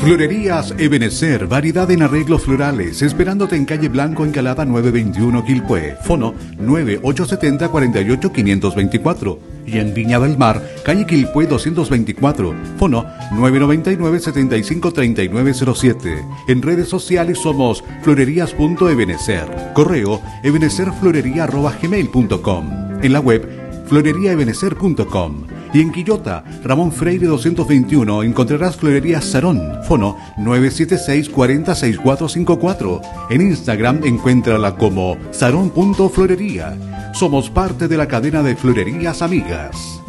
Florerías Ebenecer, variedad en arreglos florales, esperándote en calle Blanco, Encalada 921 Quilpué, fono 9870-48-524. Y en Viña del Mar, calle Quilpué 224, fono 999-753907. En redes sociales somos florerías.ebenecer, correo ebenecerflorería@gmail.com, en la web floreriaebenecer.com. Y en Quillota, Ramón Freire 221, encontrarás Florerías Sarón, fono 976-406454. En Instagram, encuéntrala como sarón.florería. Somos parte de la cadena de Florerías Amigas.